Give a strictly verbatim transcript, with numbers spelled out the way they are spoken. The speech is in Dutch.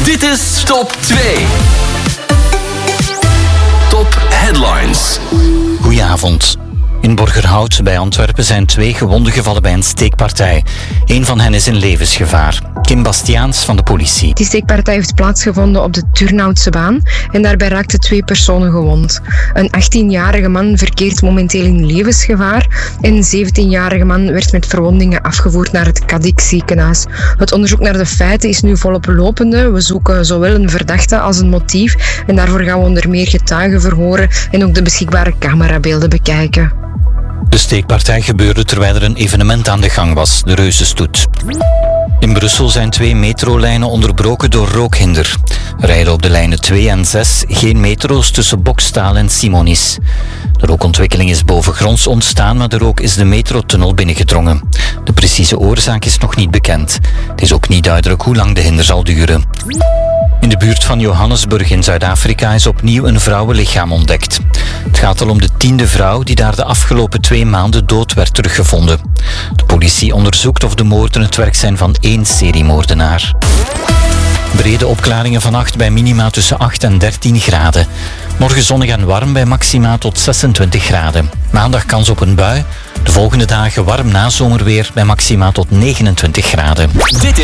Dit is Top twee. Top Headlines. Goedenavond. In Borgerhout bij Antwerpen zijn twee gewonden gevallen bij een steekpartij. Eén van hen is in levensgevaar. Kim Bastiaans van de politie. Die steekpartij heeft plaatsgevonden op de Turnhoutse baan en daarbij raakten twee personen gewond. Een achttienjarige man verkeert momenteel in levensgevaar en een zeventienjarige man werd met verwondingen afgevoerd naar het Cadix ziekenhuis. Het onderzoek naar de feiten is nu volop lopende. We zoeken zowel een verdachte als een motief en daarvoor gaan we onder meer getuigen verhoren en ook de beschikbare camerabeelden bekijken. De steekpartij gebeurde terwijl er een evenement aan de gang was, de Reuzenstoet. In Brussel zijn twee metrolijnen onderbroken door rookhinder. Er rijden op de lijnen twee en zes geen metro's tussen Bokstaal en Simonis. De rookontwikkeling is bovengronds ontstaan, maar de rook is de metrotunnel binnengedrongen. De precieze oorzaak is nog niet bekend. Het is ook niet duidelijk hoe lang de hinder zal duren. In de buurt van Johannesburg in Zuid-Afrika is opnieuw een vrouwenlichaam ontdekt. Het gaat al om de tiende vrouw die daar de afgelopen twee maanden dood werd teruggevonden. De politie onderzoekt of de moorden het werk zijn van één seriemoordenaar. Brede opklaringen vannacht bij minima tussen acht en dertien graden. Morgen zonnig en warm bij maxima tot zesentwintig graden. Maandag kans op een bui. De volgende dagen warm nazomerweer bij maxima tot negenentwintig graden. Dit